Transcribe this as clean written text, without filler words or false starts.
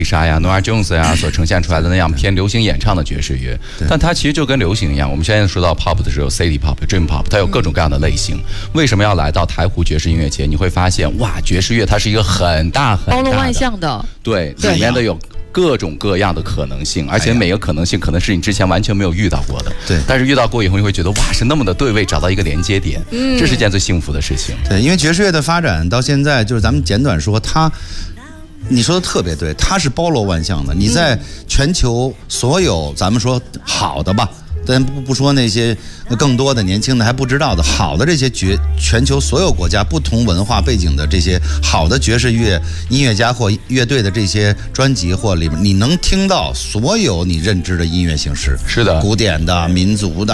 莎呀、Norah Jones 呀所呈现出来的那样偏流行演唱的爵士乐，但它其实就跟流行一样。我们现在说到 pop 的时候 ，City Pop、Dream Pop， 它有各种各样的类型。为什么要来到台湖爵士音乐节？你会发现，哇，爵士乐它是一个很大很大的包罗万象的， 对，里面的有各种各样的可能性，而且每个可能性可能是你之前完全没有遇到过的。 对， 但是遇到过以后，你会觉得哇，是那么的对位，找到一个连接点，这是件最幸福的事情。 对，因为爵士乐的发展到现在，就是咱们简短说它。你说的特别对，它是包罗万象的。你在全球所有咱们说好的吧，但不说那些更多的年轻的还不知道的好的这些全球所有国家不同文化背景的这些好的爵士乐音乐家或乐队的这些专辑或里面，你能听到所有你认知的音乐形式， 是的， 古典的、民族的。